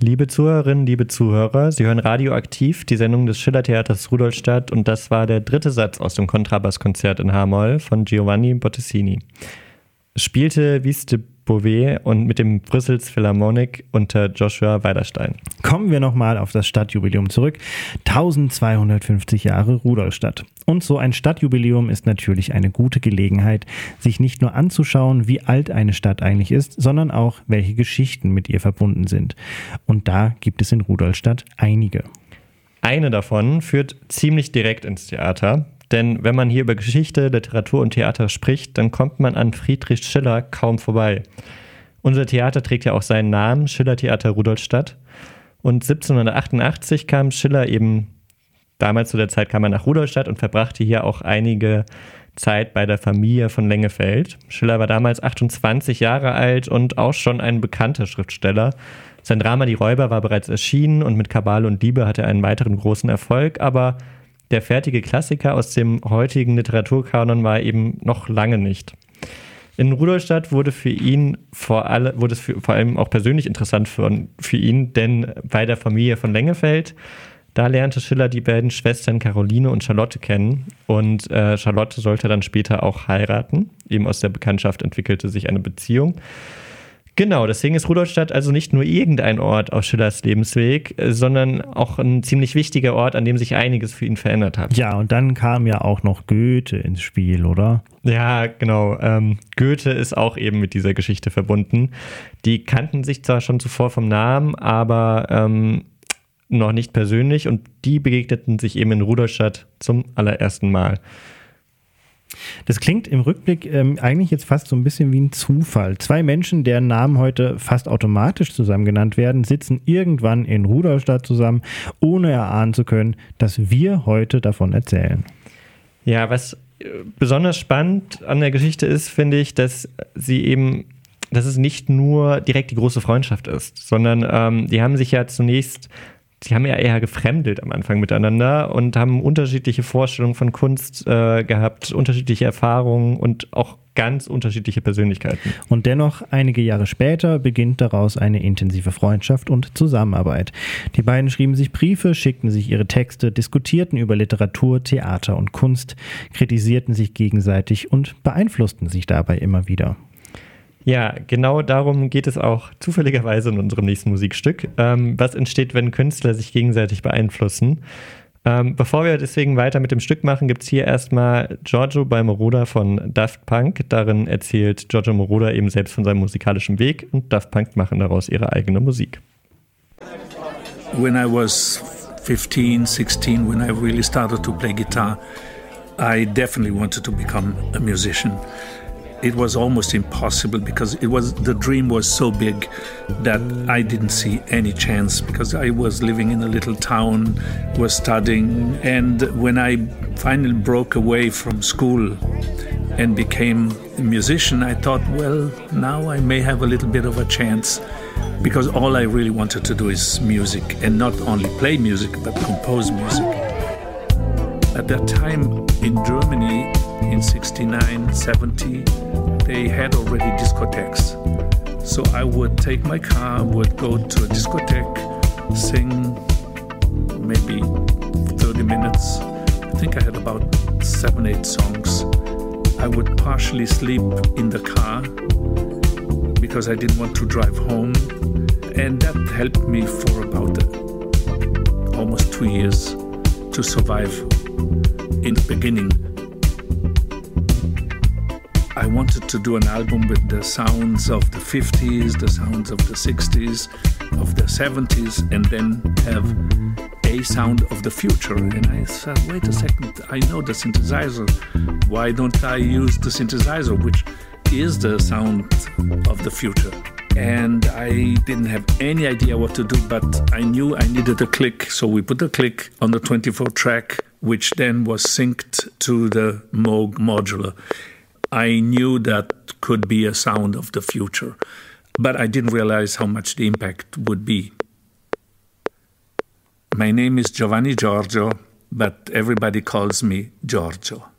Liebe Zuhörerinnen, liebe Zuhörer, Sie hören Radioaktiv, die Sendung des Schillertheaters Rudolstadt, und das war der dritte Satz aus dem Kontrabasskonzert in H-Moll von Giovanni Bottesini. Es spielte Vis de Beauvais und mit dem Brüssels Philharmonic unter Joshua Weiderstein. Kommen wir nochmal auf das Stadtjubiläum zurück. 1250 Jahre Rudolstadt. Und so ein Stadtjubiläum ist natürlich eine gute Gelegenheit, sich nicht nur anzuschauen, wie alt eine Stadt eigentlich ist, sondern auch, welche Geschichten mit ihr verbunden sind. Und da gibt es in Rudolstadt einige. Eine davon führt ziemlich direkt ins Theater. Denn wenn man hier über Geschichte, Literatur und Theater spricht, dann kommt man an Friedrich Schiller kaum vorbei. Unser Theater trägt ja auch seinen Namen, Schillertheater Rudolstadt. Und 1788 kam Schiller eben, damals zu der Zeit kam er nach Rudolstadt und verbrachte hier auch einige Zeit bei der Familie von Lengefeld. Schiller war damals 28 Jahre alt und auch schon ein bekannter Schriftsteller. Sein Drama Die Räuber war bereits erschienen und mit Kabale und Liebe hatte er einen weiteren großen Erfolg, aber der fertige Klassiker aus dem heutigen Literaturkanon war eben noch lange nicht. In Rudolstadt wurde es vor allem auch persönlich interessant für ihn, denn bei der Familie von Lengefeld, da lernte Schiller die beiden Schwestern Caroline und Charlotte kennen, und Charlotte sollte dann später auch heiraten. Eben aus der Bekanntschaft entwickelte sich eine Beziehung. Genau, deswegen ist Rudolstadt also nicht nur irgendein Ort auf Schillers Lebensweg, sondern auch ein ziemlich wichtiger Ort, an dem sich einiges für ihn verändert hat. Ja, und dann kam ja auch noch Goethe ins Spiel, oder? Ja, genau. Goethe ist auch eben mit dieser Geschichte verbunden. Die kannten sich zwar schon zuvor vom Namen, aber noch nicht persönlich, und die begegneten sich eben in Rudolstadt zum allerersten Mal. Das klingt im Rückblick eigentlich jetzt fast so ein bisschen wie ein Zufall. Zwei Menschen, deren Namen heute fast automatisch zusammen genannt werden, sitzen irgendwann in Rudolstadt zusammen, ohne erahnen zu können, dass wir heute davon erzählen. Ja, was besonders spannend an der Geschichte ist, finde ich, dass es nicht nur direkt die große Freundschaft ist, sondern die haben ja eher gefremdelt am Anfang miteinander und haben unterschiedliche Vorstellungen von Kunst gehabt, unterschiedliche Erfahrungen und auch ganz unterschiedliche Persönlichkeiten. Und dennoch, einige Jahre später, beginnt daraus eine intensive Freundschaft und Zusammenarbeit. Die beiden schrieben sich Briefe, schickten sich ihre Texte, diskutierten über Literatur, Theater und Kunst, kritisierten sich gegenseitig und beeinflussten sich dabei immer wieder. Ja, genau darum geht es auch zufälligerweise in unserem nächsten Musikstück. Was entsteht, wenn Künstler sich gegenseitig beeinflussen? Bevor wir deswegen weiter mit dem Stück machen, gibt es hier erstmal Giorgio bei Moroder von Daft Punk. Darin erzählt Giorgio Moroder eben selbst von seinem musikalischen Weg, und Daft Punk machen daraus ihre eigene Musik. When I was 15, 16, when I really started to play guitar, I definitely wanted to become a musician. It was almost impossible because the dream was so big that I didn't see any chance, because I was living in a little town, was studying, and when I finally broke away from school and became a musician, I thought, well, now I may have a little bit of a chance, because all I really wanted to do is music, and not only play music but compose music. At that time in Germany, in 69, 70, they had already discotheques. So I would take my car, would go to a discotheque, sing maybe 30 minutes. I think I had about 7, 8 songs. I would partially sleep in the car because I didn't want to drive home. And that helped me for about almost 2 years to survive in the beginning. I wanted to do an album with the sounds of the 50s, the sounds of the 60s, of the 70s, and then have a sound of the future. And I said, wait a second, I know the synthesizer. Why don't I use the synthesizer, which is the sound of the future? And I didn't have any idea what to do, but I knew I needed a click. So we put a click on the 24 track, which then was synced to the Moog modular. I knew that could be a sound of the future, but I didn't realize how much the impact would be. My name is Giovanni Giorgio, but everybody calls me Giorgio.